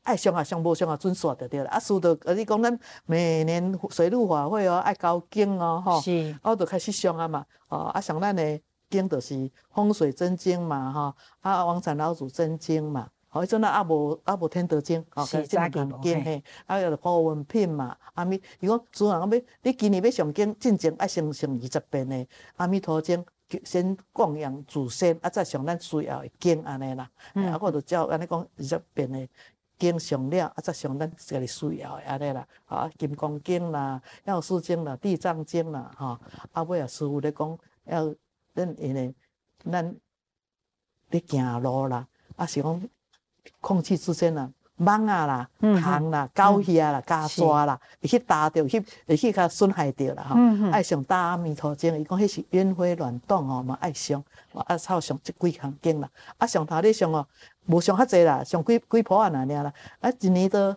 爱上啊上无上啊准煞就对了。啊，师就你讲咱每年水陆法会哦，爱交经哦，吼， 是， 我就开始上啊嘛，哦，啊上咱的经就是风水真经嘛，吼，啊王禅老祖真经嘛。吼，迄阵啊无天德经，吼， 是这两项经嘿，啊有古文品嘛，啊咪，伊讲主人讲要，你今年要上经，进前爱先上20遍的阿弥陀经，先供养祖先，啊再上咱需要的经安尼啦。啊，我就照安尼讲20遍的经上了，啊再上咱家己需要的安尼啦。啊，金刚经啦、药师经啦、地藏经啦，吼，啊尾啊师傅咧讲，要咱因为咱咧行路啦，啊是讲。空气之间啊，蚊啊啦、虫啦、狗血啦、家抓啦，会去打着，会去甲损害着啦吼。爱上打阿弥陀经，伊讲迄是冤灰乱动吼嘛，爱上，啊操上这几项经啦。啊上头咧上哦，无上较济啦，上几铺啊那尔啦。啊一年都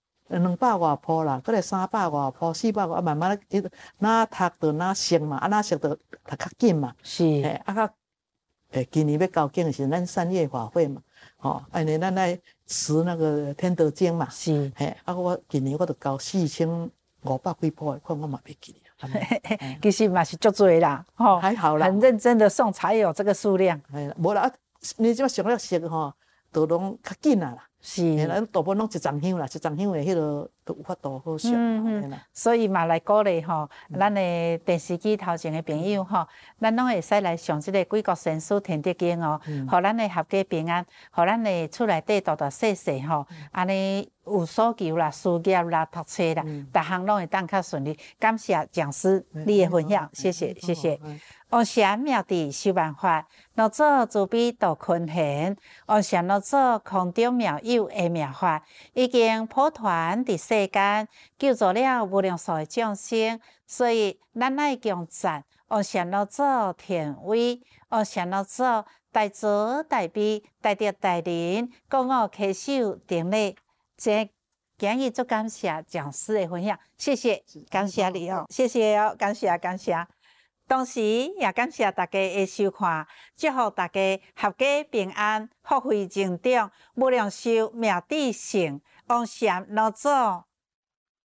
200外铺啦，搁来300外铺、400外，慢慢哪读着哪熟嘛，啊哪熟着读较紧嘛。 是， 啊较今年要交经的是咱3月法会嘛。哦，安尼咱来持那个天德经嘛， 是， 嘿，啊，我今年我就交4500几部的，看我嘛袂记了。 其实嘛是足多啦，吼， 还好啦， 很认真的送才有这个数量。 哎，无啦，你即摆上了熟吼，都拢较紧啦。 是， 咱大部分拢一丛香啦，一丛香的迄个都有法度好上。 所以嘛来鼓励吼，咱的电视机头前的朋友吼，咱拢会使来上这个《贵国神书天德经》哦，互咱的合家平安，互咱的厝内底大大细细吼，安尼有所求啦，事业啦，读册啦，逐项拢会当较顺利。感谢讲师你的分享，谢谢谢谢。王禅妙智修万法，老祖慈悲度群贤。王禅老祖空中妙有的妙法，已经普传伫世间，救助了无量数的众生。所以咱爱强赞王禅老祖田威，王禅老祖大慈大悲，大德大仁，国我稽首顶礼。这今日足感谢讲师的分享，谢谢，感谢你哦，谢谢哦，感谢感谢。同时也感谢大家的收看，祝福大家合家平安，福慧增长，无量寿命智成，王禅老祖